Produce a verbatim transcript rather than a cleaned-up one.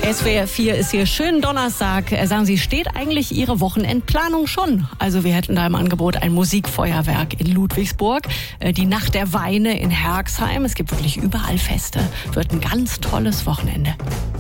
S W R vier ist hier. Schönen Donnerstag. Sagen Sie, steht eigentlich Ihre Wochenendplanung schon? Also wir hätten da im Angebot ein Musikfeuerwerk in Ludwigsburg, die Nacht der Weine in Herxheim. Es gibt wirklich überall Feste. Wird ein ganz tolles Wochenende.